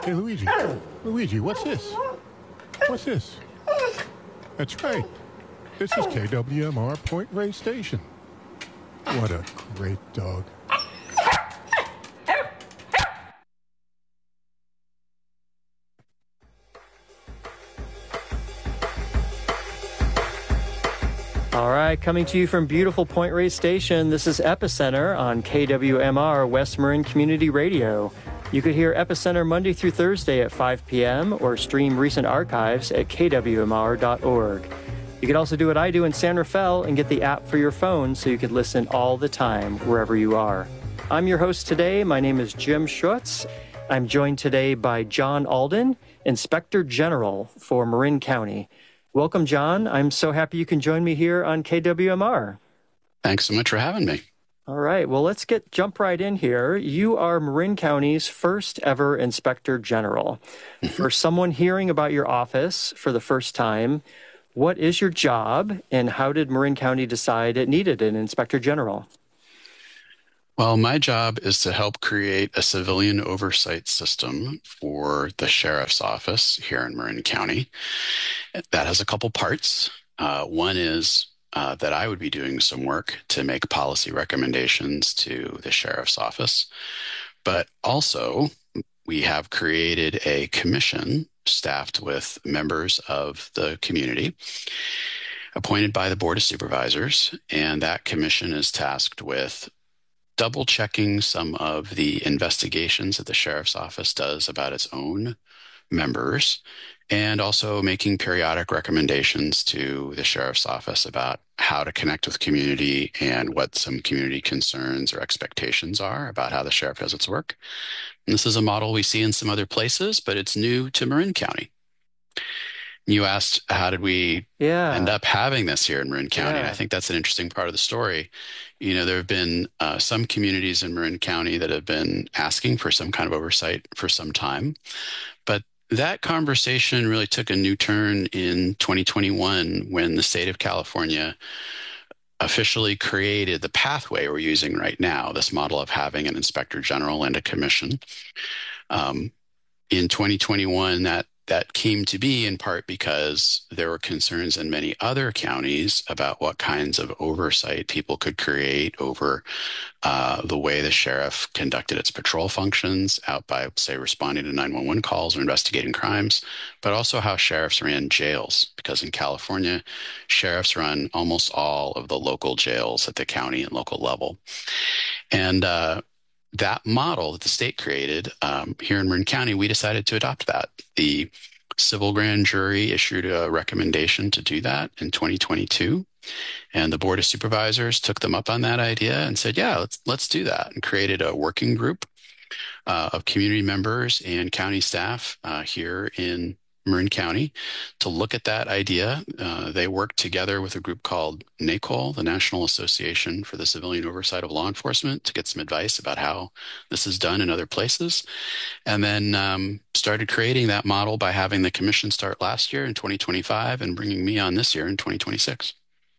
Hey, Luigi. Luigi, what's this? What's this? That's right. This is KWMR Point Reyes Station. What a great dog. All right, coming to you from beautiful Point Reyes Station, this is Epicenter on KWMR West Marin Community Radio. You could hear Epicenter Monday through Thursday at 5 p.m. or stream recent archives at kwmr.org. You could also do what I do in San Rafael and get the app for your phone so you could listen all the time wherever you are. I'm your host today. My name is Jim Schutz. I'm joined today by John Alden, Inspector General for Marin County. Welcome, John. I'm so happy you can join me here on KWMR. Thanks so much for having me. All right. Well, let's jump right in here. You are Marin County's first ever Inspector General. For someone hearing about your office for the first time, what is your job and how did Marin County decide it needed an Inspector General? Well, my job is to help create a civilian oversight system for the sheriff's office here in Marin County. That has a couple parts. One is that I would be doing some work to make policy recommendations to the sheriff's office. But also, we have created a commission staffed with members of the community appointed by the Board of Supervisors. And that commission is tasked with double-checking some of the investigations that the sheriff's office does about its own members, and also making periodic recommendations to the sheriff's office about how to connect with community and what some community concerns or expectations are about how the sheriff does its work. And this is a model we see in some other places, but it's new to Marin County. You asked, how did we end up having this here in Marin County? And I think that's an interesting part of the story. You know, there have been some communities in Marin County that have been asking for some kind of oversight for some time. But that conversation really took a new turn in 2021 when the state of California officially created the pathway we're using right now, this model of having an inspector general and a commission. In 2021, that came to be in part because there were concerns in many other counties about what kinds of oversight people could create over the way the sheriff conducted its patrol functions out by, say, responding to 911 calls or investigating crimes, but also how sheriffs ran jails, because in California, sheriffs run almost all of the local jails at the county and local level. And that model that the state created here in Marin County, we decided to adopt that. The civil grand jury issued a recommendation to do that in 2022. And the Board of Supervisors took them up on that idea and said, yeah, let's do that, and created a working group of community members and county staff here in Marin County to look at that idea. They worked together with a group called NACOL, the National Association for the Civilian Oversight of Law Enforcement, to get some advice about how this is done in other places. And then started creating that model by having the commission start last year in 2025 and bringing me on this year in 2026.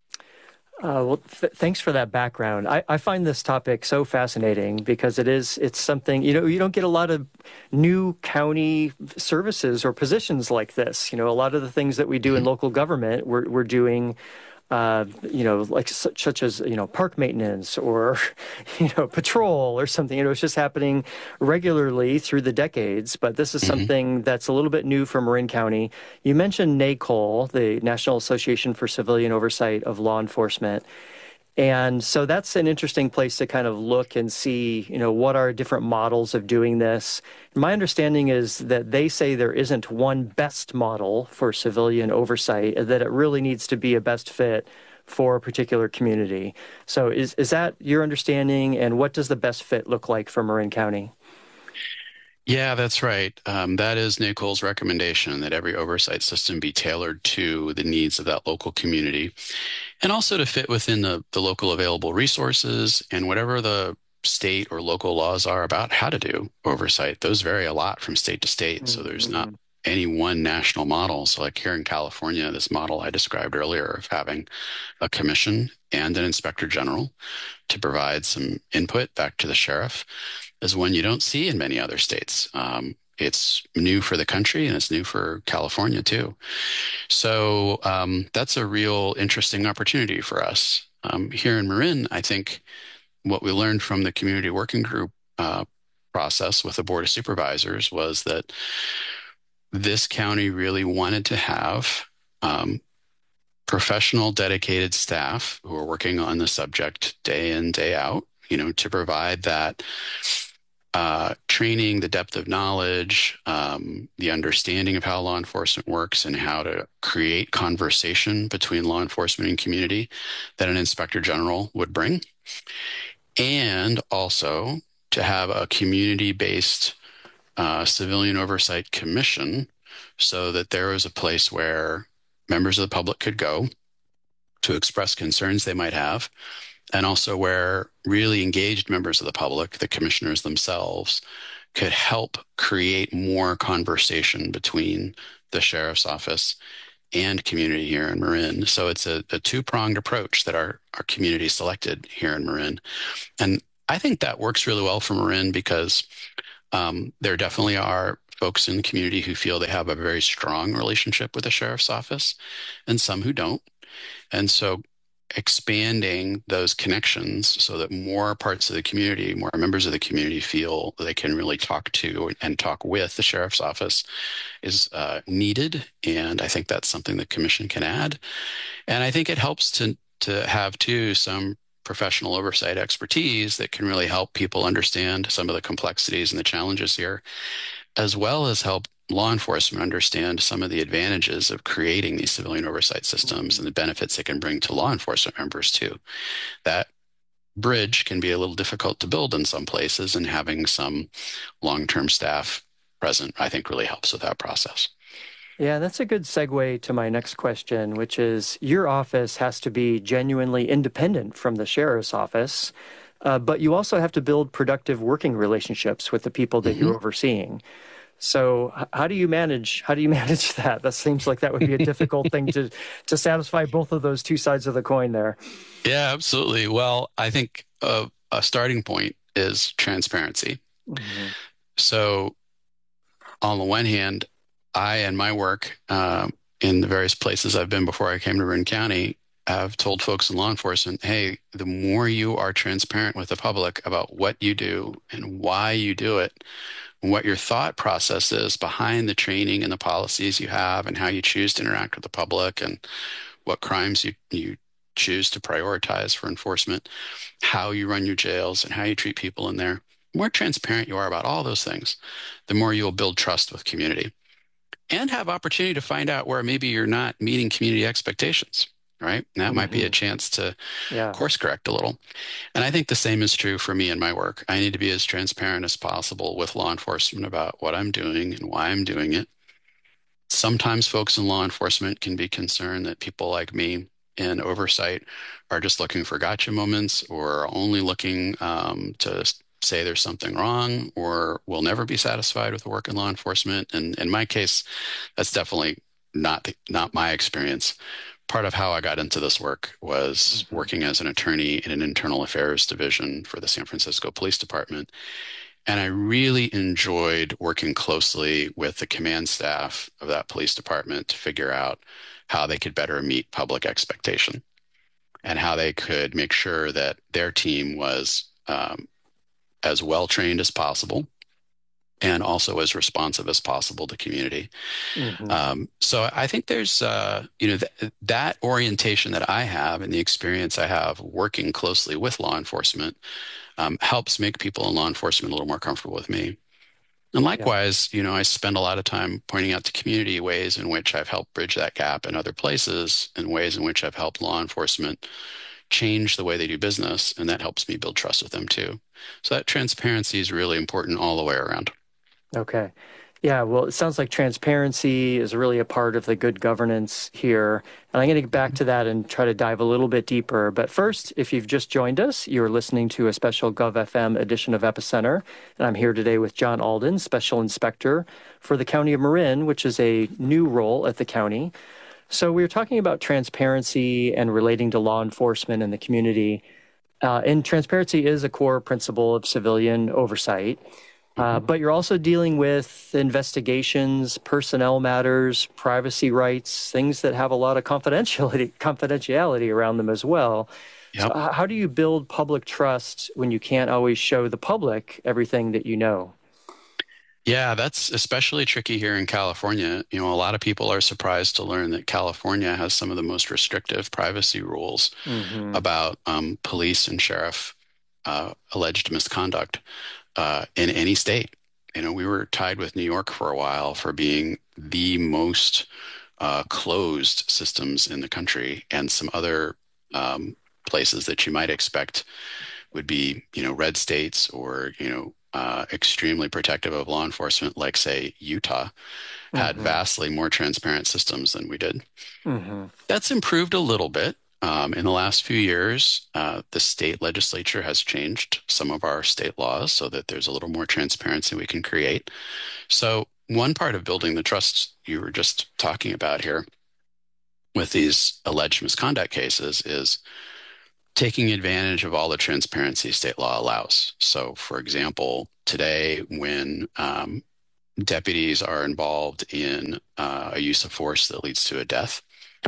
Thanks for that background. I find this topic so fascinating because it's something, you don't get a lot of new county services or positions like this. A lot of the things that we do in local government, we're doing, like such as, park maintenance or, patrol or something. It's just happening regularly through the decades. But this is something that's a little bit new for Marin County. You mentioned NACOL, the National Association for Civilian Oversight of Law Enforcement. And so that's an interesting place to kind of look and see, what are different models of doing this. My understanding is that they say there isn't one best model for civilian oversight, that it really needs to be a best fit for a particular community. So is that your understanding, and what does the best fit look like for Marin County? Yeah, that's right. That is NACOL's recommendation, that every oversight system be tailored to the needs of that local community, and also to fit within the local available resources and whatever the state or local laws are about how to do oversight. Those vary a lot from state to state, so there's not any one national model. So like here in California, this model I described earlier of having a commission and an inspector general to provide some input back to the sheriff is one you don't see in many other states. it's new for the country and it's new for California too. So that's a real interesting opportunity for us. Here in Marin, I think what we learned from the community working group process with the Board of Supervisors was that this county really wanted to have professional, dedicated staff who are working on the subject day in, day out, to provide that training, the depth of knowledge, the understanding of how law enforcement works and how to create conversation between law enforcement and community that an inspector general would bring. And also to have a community-based civilian oversight commission so that there was a place where members of the public could go to express concerns they might have, and also where really engaged members of the public, the commissioners themselves, could help create more conversation between the sheriff's office and community here in Marin. So it's a two-pronged approach that our community selected here in Marin. And I think that works really well for Marin because there definitely are folks in the community who feel they have a very strong relationship with the sheriff's office and some who don't. And so expanding those connections so that more parts of the community, more members of the community feel they can really talk to and talk with the sheriff's office is needed. And I think that's something the commission can add. And I think it helps to have, too, some professional oversight expertise that can really help people understand some of the complexities and the challenges here, as well as help law enforcement understand some of the advantages of creating these civilian oversight systems and the benefits it can bring to law enforcement members too. That bridge can be a little difficult to build in some places, and having some long-term staff present, I think, really helps with that process. Yeah, that's a good segue to my next question, which is your office has to be genuinely independent from the sheriff's office, but you also have to build productive working relationships with the people that you're overseeing. So how do you manage that? That seems like that would be a difficult thing to satisfy both of those two sides of the coin there. Yeah, absolutely. Well, I think a starting point is transparency. Mm-hmm. So on the one hand, I and my work in the various places I've been before I came to Marin County have told folks in law enforcement, hey, the more you are transparent with the public about what you do and why you do it, and what your thought process is behind the training and the policies you have and how you choose to interact with the public and what crimes you choose to prioritize for enforcement, how you run your jails and how you treat people in there. The more transparent you are about all those things, the more you'll build trust with community and have opportunity to find out where maybe you're not meeting community expectations, right? And that might be a chance to course correct a little. And I think the same is true for me in my work. I need to be as transparent as possible with law enforcement about what I'm doing and why I'm doing it. Sometimes folks in law enforcement can be concerned that people like me in oversight are just looking for gotcha moments or only looking to say there's something wrong or will never be satisfied with the work in law enforcement. And in my case, that's definitely not my experience. Part of how I got into this work was working as an attorney in an internal affairs division for the San Francisco Police Department. And I really enjoyed working closely with the command staff of that police department to figure out how they could better meet public expectation and how they could make sure that their team was as well trained as possible and also as responsive as possible to community. So I think there's, that orientation that I have and the experience I have working closely with law enforcement helps make people in law enforcement a little more comfortable with me. And likewise, I spend a lot of time pointing out to community ways in which I've helped bridge that gap in other places and ways in which I've helped law enforcement change the way they do business. And that helps me build trust with them too. So that transparency is really important all the way around. Okay. Yeah, well, it sounds like transparency is really a part of the good governance here. And I'm going to get back to that and try to dive a little bit deeper. But first, if you've just joined us, you're listening to a special GovFM edition of Epicenter. And I'm here today with John Alden, Special Inspector for the County of Marin, which is a new role at the county. So we were talking about transparency and relating to law enforcement and the community. And transparency is a core principle of civilian oversight. Mhm. But you're also dealing with investigations, personnel matters, privacy rights, things that have a lot of confidentiality around them as well. So, Yep. how do you build public trust when you can't always show the public everything that you know? Yeah, that's especially tricky here in California. A lot of people are surprised to learn that California has some of the most restrictive privacy rules Hmm. about police and sheriff alleged misconduct in any state. We were tied with New York for a while for being the most closed systems in the country, and some other um, places that you might expect would be, red states or, extremely protective of law enforcement, like, say, Utah, had Hmm. vastly more transparent systems than we did. Hmm. That's improved a little bit. In the last few years, the state legislature has changed some of our state laws so that there's a little more transparency we can create. So, one part of building the trust you were just talking about here with these alleged misconduct cases is taking advantage of all the transparency state law allows. So, for example, today, when deputies are involved in a use of force that leads to a death,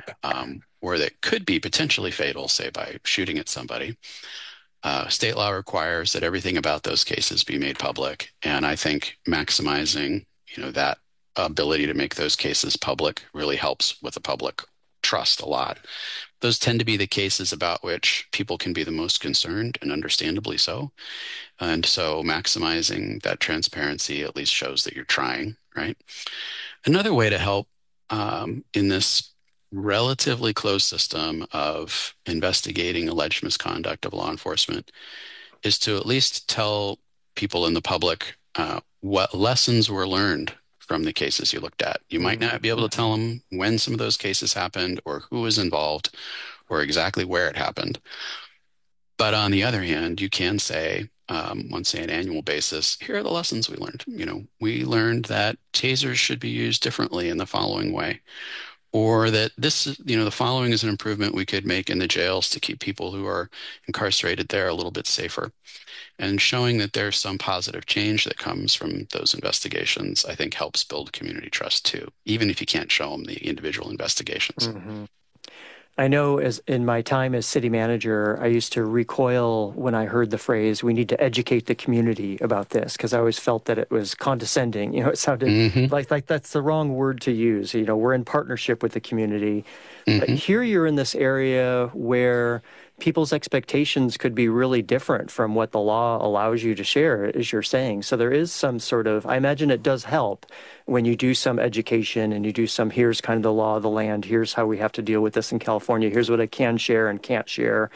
or that could be potentially fatal, say by shooting at somebody, state law requires that everything about those cases be made public. And I think maximizing, that ability to make those cases public really helps with the public trust a lot. Those tend to be the cases about which people can be the most concerned, and understandably so. And so maximizing that transparency at least shows that you're trying, right? Another way to help in this relatively closed system of investigating alleged misconduct of law enforcement is to at least tell people in the public what lessons were learned from the cases you looked at. You might not be able to tell Hmm. them when some of those cases happened or who was involved or exactly where it happened. But on the other hand, you can say, on say an annual basis, here are the lessons we learned. We learned that tasers should be used differently in the following way, or that the following is an improvement we could make in the jails to keep people who are incarcerated there a little bit safer. And showing that there's some positive change that comes from those investigations, I think helps build community trust too, even if you can't show them the individual investigations. Hmm. I know as in my time as city manager, I used to recoil when I heard the phrase, we need to educate the community about this, because I always felt that it was condescending. It sounded Hmm. like that's the wrong word to use. We're in partnership with the community. But Hmm. here you're in this area where people's expectations could be really different from what the law allows you to share, as you're saying. So there is some sort of, I imagine it does help when you do some education and you do some, here's kind of the law of the land, here's how we have to deal with this in California, here's what I can share and can't share.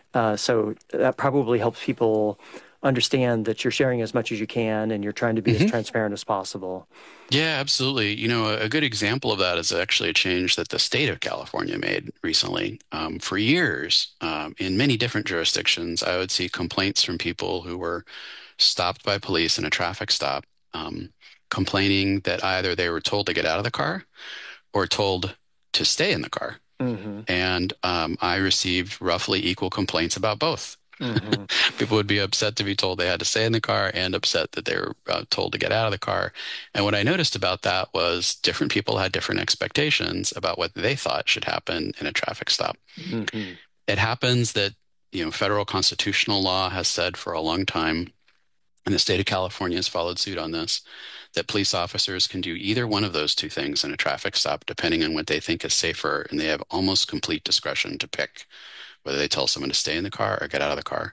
So that probably helps people understand that you're sharing as much as you can and you're trying to be as Hmm. transparent as possible. Yeah, absolutely. A good example of that is actually a change that the state of California made recently. For years, in many different jurisdictions, I would see complaints from people who were stopped by police in a traffic stop, complaining that either they were told to get out of the car or told to stay in the car. Hmm. And I received roughly equal complaints about both. Hmm. People would be upset to be told they had to stay in the car and upset that they were told to get out of the car. And what I noticed about that was different people had different expectations about what they thought should happen in a traffic stop. Hmm. It happens that, federal constitutional law has said for a long time, and the state of California has followed suit on this, that police officers can do either one of those two things in a traffic stop, depending on what they think is safer, and they have almost complete discretion to pick whether they tell someone to stay in the car or get out of the car.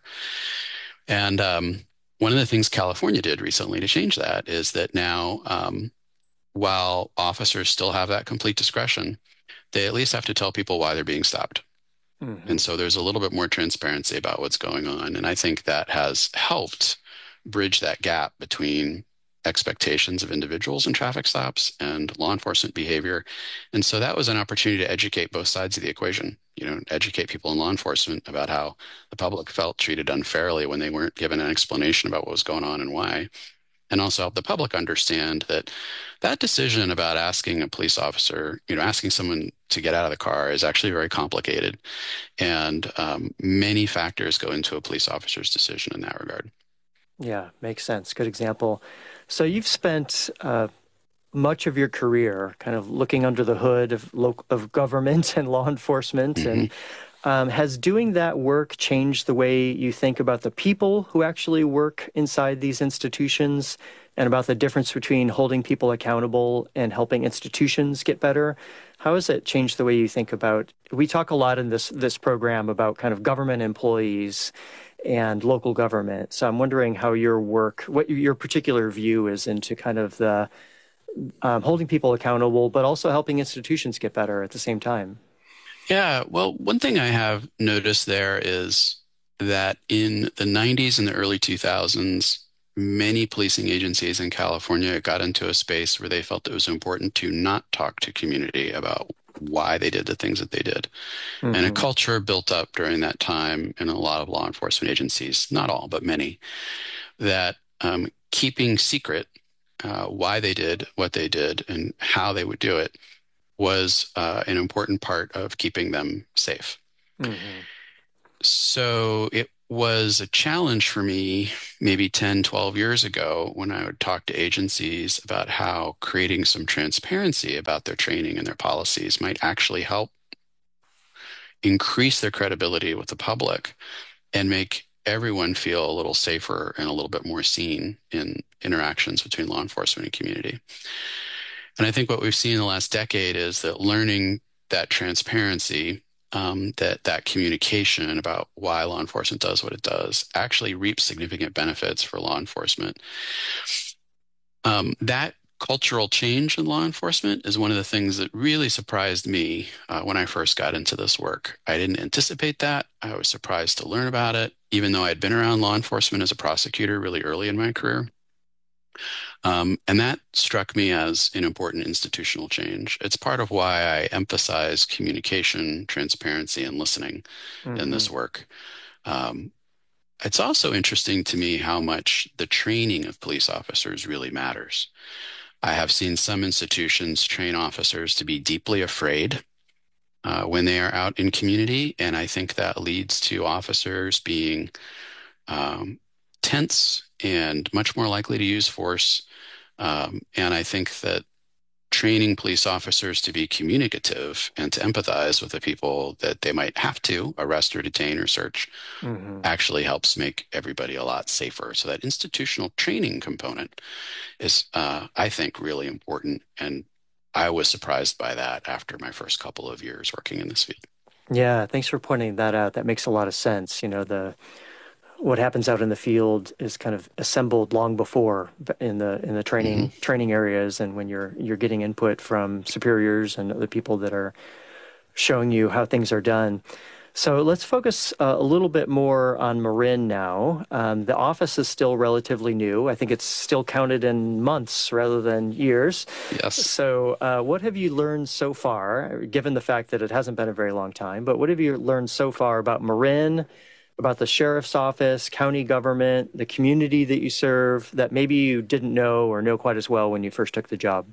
And one of the things California did recently to change that is that now, while officers still have that complete discretion, they at least have to tell people why they're being stopped. Hmm. And so there's a little bit more transparency about what's going on. And I think that has helped bridge that gap between expectations of individuals in traffic stops and law enforcement behavior. And so that was an opportunity to educate both sides of the equation, educate people in law enforcement about how the public felt treated unfairly when they weren't given an explanation about what was going on and why. And also help the public understand that that decision about asking a police officer, asking someone to get out of the car is actually very complicated. And many factors go into a police officer's decision in that regard. Yeah, makes sense. Good example. So you've spent much of your career kind of looking under the hood of government and law enforcement. Hmm. And has doing that work changed the way you think about the people who actually work inside these institutions and about the difference between holding people accountable and helping institutions get better? How has it changed the way you think about? We talk a lot in this program about kind of government employees and local government. So I'm wondering how your work, what your particular view is into kind of the holding people accountable, but also helping institutions get better at the same time. Yeah, well, one thing I have noticed there is that in the 90s and the early 2000s, many policing agencies in California got into a space where they felt it was important to not talk to community about why they did the things that they did. And a Hmm. culture built up during that time in a lot of law enforcement agencies, not all, but many, that keeping secret why they did what they did and how they would do it was an important part of keeping them safe. Hmm. So it was a challenge for me maybe 10, 12 years ago when I would talk to agencies about how creating some transparency about their training and their policies might actually help increase their credibility with the public and make everyone feel a little safer and a little bit more seen in interactions between law enforcement and community. And I think what we've seen in the last decade is that learning that transparency, that communication about why law enforcement does what it does, actually reaps significant benefits for law enforcement. That cultural change in law enforcement is one of the things that really surprised me when I first got into this work. I didn't anticipate that. I was surprised to learn about it, even though I'd been around law enforcement as a prosecutor really early in my career. And that struck me as an important institutional change. It's part of why I emphasize communication, transparency, and listening in Hmm. this work. Um, it's also interesting to me how much the training of police officers really matters. I have seen some institutions train officers to be deeply afraid when they are out in community, and I think that leads to officers being um, tense and much more likely to use force. And I think that training police officers to be communicative and to empathize with the people that they might have to arrest or detain or search Hmm. actually helps make everybody a lot safer. So that institutional training component is, I think, really important. And I was surprised by that after my first couple of years working in this field. Yeah, thanks for pointing that out. That makes a lot of sense. The what happens out in the field is kind of assembled long before in the Hmm. training areas, and when you're getting input from superiors and other people that are showing you how things are done. So let's focus a little bit more on Marin now. The office is still relatively new. I think it's still counted in months rather than years. Yes. So, what have you learned so far, given the fact that it hasn't been a very long time? But what have you learned so far about Marin, about the sheriff's office, county government, the community that you serve, that maybe you didn't know or know quite as well when you first took the job?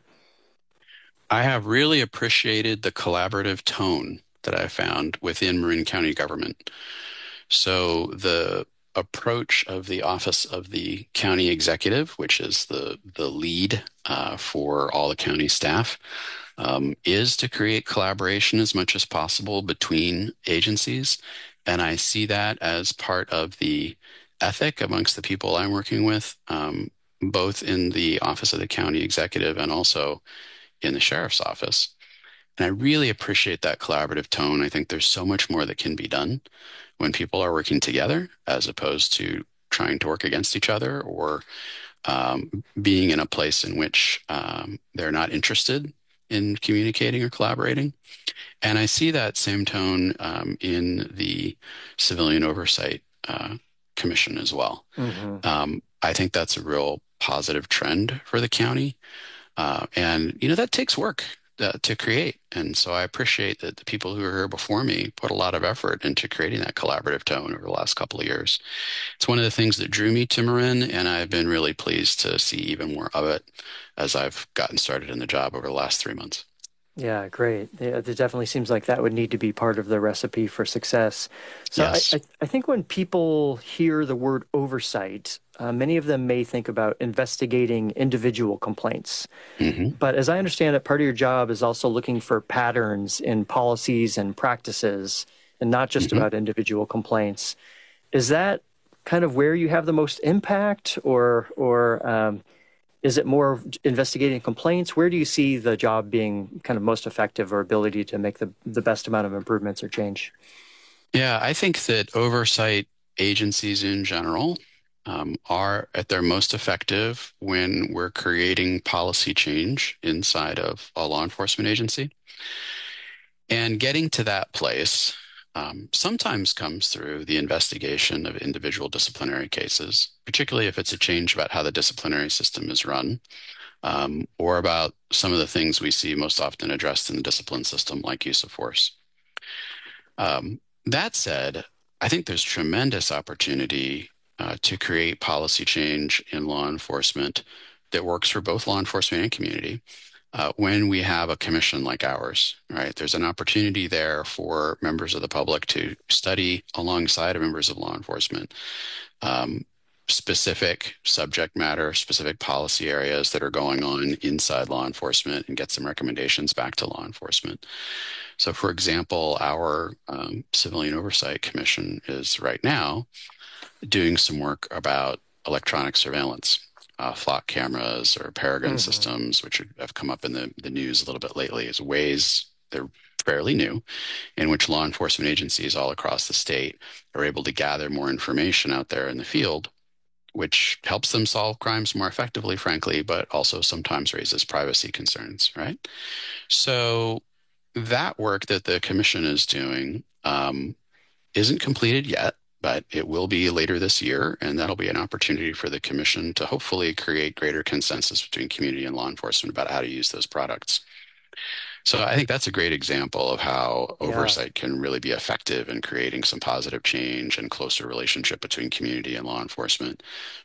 I have really appreciated the collaborative tone that I found within Marin County government. So the approach of the Office of the County Executive, which is the lead for all the county staff, is to create collaboration as much as possible between agencies. And I see that as part of the ethic amongst the people I'm working with, both in the Office of the County Executive and also in the Sheriff's Office. And I really appreciate that collaborative tone. I think there's so much more that can be done when people are working together as opposed to trying to work against each other or being in a place in which they're not interested in communicating or collaborating. And I see that same tone in the Civilian Oversight Commission as well. Hmm. I think that's a real positive trend for the county. And that takes work to create. And so I appreciate that the people who are here before me put a lot of effort into creating that collaborative tone over the last couple of years. It's one of the things that drew me to Marin, and I've been really pleased to see even more of it as I've gotten started in the job over the last 3 months. Yeah, great. Yeah, it definitely seems like that would need to be part of the recipe for success. So I, Yes. I, I think when people hear the word oversight, many of them may think about investigating individual complaints. Hmm. But as I understand it, part of your job is also looking for patterns in policies and practices, and not just Hmm. about individual complaints. Is that kind of where you have the most impact, or is it more investigating complaints? Where do you see the job being kind of most effective, or ability to make the best amount of improvements or change? Yeah, I think that oversight agencies in general are at their most effective when we're creating policy change inside of a law enforcement agency. And getting to that place sometimes comes through the investigation of individual disciplinary cases, particularly if it's a change about how the disciplinary system is run, or about some of the things we see most often addressed in the discipline system, like use of force. That said, I think there's tremendous opportunity to create policy change in law enforcement that works for both law enforcement and community when we have a commission like ours, right? There's an opportunity there for members of the public to study alongside of members of law enforcement um, specific subject matter, specific policy areas that are going on inside law enforcement and get some recommendations back to law enforcement. So, for example, our Civilian Oversight Commission is right now doing some work about electronic surveillance, flock cameras or Peregrine Hmm. systems, which have come up in the news a little bit lately as ways they're fairly new in which law enforcement agencies all across the state are able to gather more information out there in the field, which helps them solve crimes more effectively, frankly, but also sometimes raises privacy concerns, right? So that work that the commission is doing isn't completed yet, but it will be later this year, and that'll be an opportunity for the commission to hopefully create greater consensus between community and law enforcement about how to use those products. So I think that's a great example of how Yeah. oversight can really be effective in creating some positive change and closer relationship between community and law enforcement.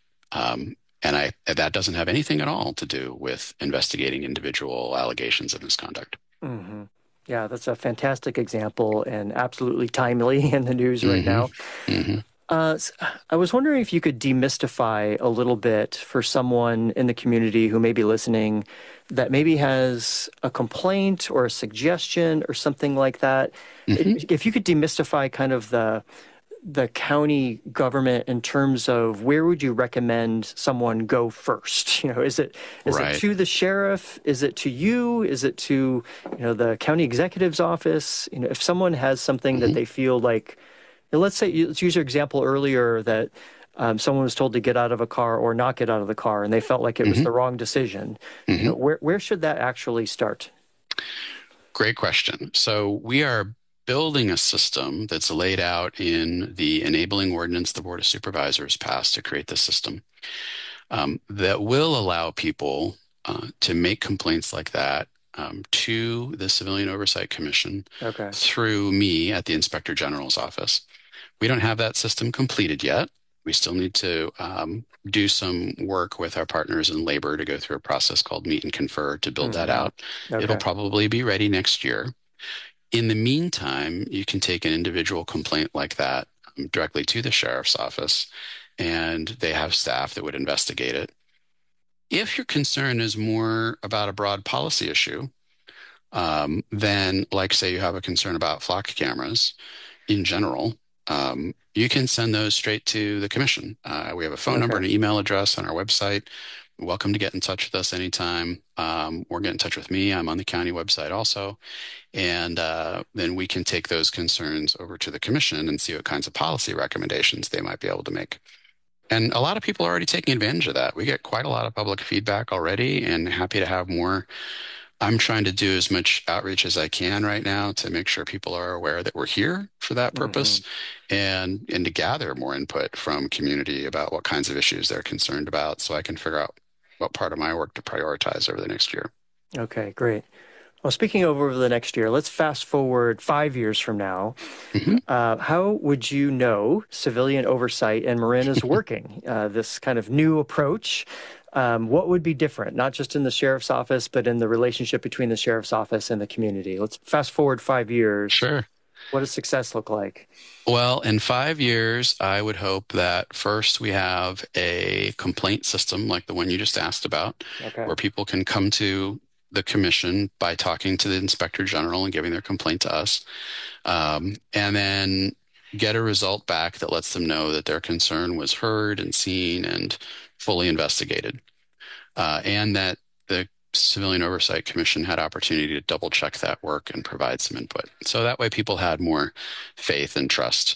And that doesn't have anything at all to do with investigating individual allegations of misconduct. Hmm. Yeah, that's a fantastic example and absolutely timely in the news right Hmm. now. Hmm. I was wondering if you could demystify a little bit for someone in the community who may be listening that maybe has a complaint or a suggestion or something like that. Hmm. If you could demystify kind of the county government in terms of where would you recommend someone go first? You know, is it Right. to the sheriff? Is it to you? Is it to, the county executive's office? You know, if someone has something that Hmm. they feel like, let's say, let's use your example earlier that someone was told to get out of a car or not get out of the car, and they felt like it was Hmm. the wrong decision. Hmm. Where should that actually start? Great question. So we are building a system that's laid out in the enabling ordinance the Board of Supervisors passed to create the system that will allow people to make complaints like that to the Civilian Oversight Commission Okay. through me at the Inspector General's office. We don't have that system completed yet. We still need to do some work with our partners in labor to go through a process called Meet and Confer to build that Hmm. out. It'll Okay. probably be ready next year. In the meantime, you can take an individual complaint like that directly to the sheriff's office, and they have staff that would investigate it. If your concern is more about a broad policy issue, then, like, say, you have a concern about flock cameras in general, you can send those straight to the commission. We have a phone number Okay. and an email address on our website. Welcome to get in touch with us anytime, or get in touch with me. I'm on the county website also. And then we can take those concerns over to the commission and see what kinds of policy recommendations they might be able to make. And a lot of people are already taking advantage of that. We get quite a lot of public feedback already and happy to have more. I'm trying to do as much outreach as I can right now to make sure people are aware that we're here for that Hmm. purpose and to gather more input from community about what kinds of issues they're concerned about so I can figure out what part of my work to prioritize over the next year. Okay, great. Well, speaking of over the next year, let's fast forward 5 years from now. Hmm. How would you know civilian oversight in Marin is working? This kind of new approach. What would be different, not just in the sheriff's office, but in the relationship between the sheriff's office and the community? Let's fast forward 5 years. Sure. What does success look like? Well, in 5 years, I would hope that first we have a complaint system like the one you just asked about, Okay. where people can come to the commission by talking to the inspector general and giving their complaint to us, and then get a result back that lets them know that their concern was heard and seen and fully investigated, and that the Civilian Oversight Commission had opportunity to double check that work and provide some input. So that way people had more faith and trust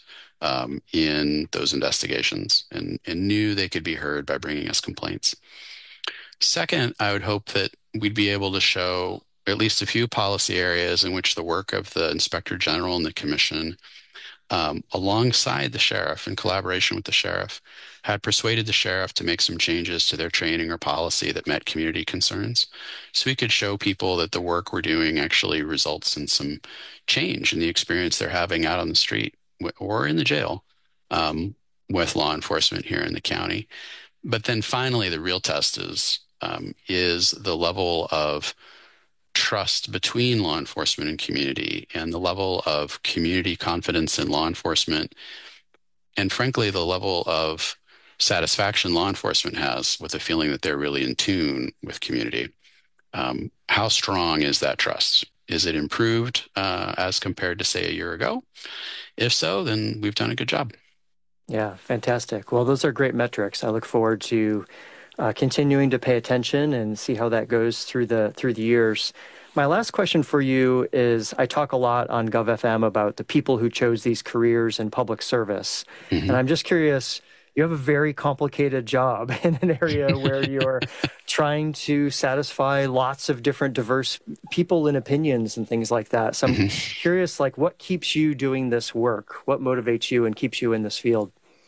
in those investigations and knew they could be heard by bringing us complaints. Second, I would hope that we'd be able to show at least a few policy areas in which the work of the Inspector General and the Commission, alongside the sheriff, in collaboration with the sheriff, had persuaded the sheriff to make some changes to their training or policy that met community concerns. So we could show people that the work we're doing actually results in some change in the experience they're having out on the street or in the jail, with law enforcement here in the county. But then finally, the real test is the level of trust between law enforcement and community, and the level of community confidence in law enforcement, and frankly, the level of satisfaction law enforcement has with the feeling that they're really in tune with community. How strong is that trust? Is it improved as compared to, say, a year ago? If so, then we've done a good job. Yeah, fantastic. Well, those are great metrics. I look forward to continuing to pay attention and see how that goes through the years. My last question for you is, I talk a lot on GovFM about the people who chose these careers in public service. Mm-hmm. And I'm just curious, you have a very complicated job in an area where you're trying to satisfy lots of different diverse people and opinions and things like that. So I'm curious, like, what keeps you doing this work? What motivates you and keeps you in this field?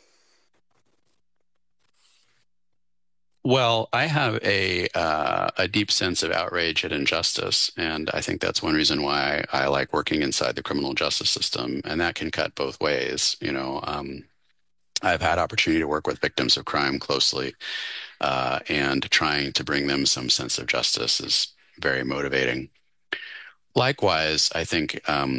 Well, I have a deep sense of outrage at injustice, and I think that's one reason why I like working inside the criminal justice system, and that can cut both ways. I've had opportunity to work with victims of crime closely, and trying to bring them some sense of justice is very motivating. Likewise, I think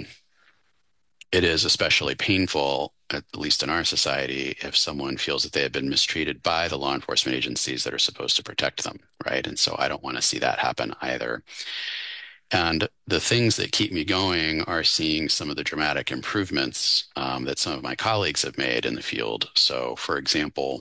it is especially painful, at least in our society, if someone feels that they have been mistreated by the law enforcement agencies that are supposed to protect them, right? And so I don't want to see that happen either. And the things that keep me going are seeing some of the dramatic improvements that some of my colleagues have made in the field. So, for example,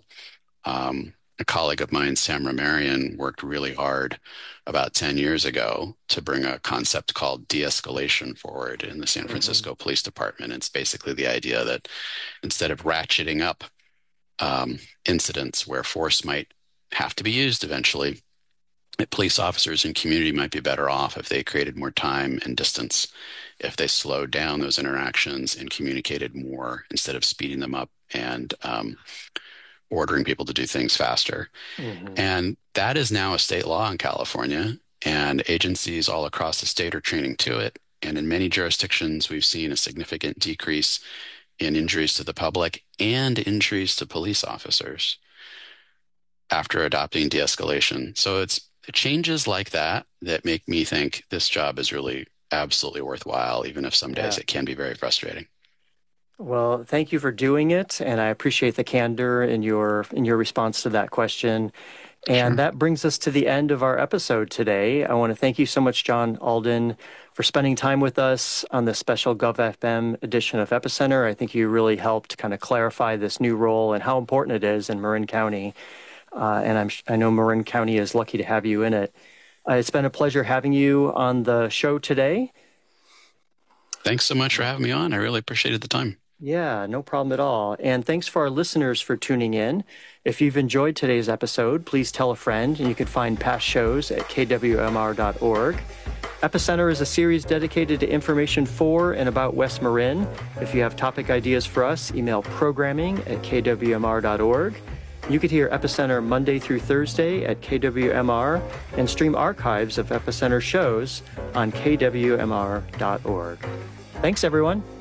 a colleague of mine, Samra Marion, worked really hard about 10 years ago to bring a concept called de-escalation forward in the San Francisco Police Department. It's basically the idea that instead of ratcheting up incidents where force might have to be used eventually, that police officers and community might be better off if they created more time and distance, if they slowed down those interactions and communicated more instead of speeding them up and ordering people to do things faster. And that is now a state law in California, and agencies all across the state are training to it. And in many jurisdictions, we've seen a significant decrease in injuries to the public and injuries to police officers after adopting de-escalation. So it's changes like that that make me think this job is really absolutely worthwhile, even if some days it can be very frustrating. Well, thank you for doing it, and I appreciate the candor in your response to that question. And that brings us to the end of our episode today. I want to thank you so much, John Alden, for spending time with us on this special GovFM edition of Epicenter. I think you really helped kind of clarify this new role and how important it is in Marin County. And I know Marin County is lucky to have you in it. It's been a pleasure having you on the show today. Thanks so much for having me on. I really appreciated the time. Yeah, no problem at all. And thanks for our listeners for tuning in. If you've enjoyed today's episode, please tell a friend, and you can find past shows at kwmr.org. Epicenter is a series dedicated to information for and about West Marin. If you have topic ideas for us, email programming@kwmr.org. You could hear Epicenter Monday through Thursday at KWMR and stream archives of Epicenter shows on kwmr.org. Thanks, everyone.